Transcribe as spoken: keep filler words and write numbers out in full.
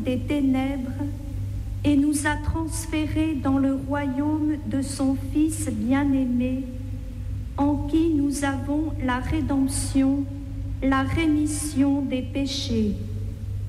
des ténèbres et nous a transférés dans le royaume de son Fils bien-aimé, en qui nous avons la rédemption, la rémission des péchés.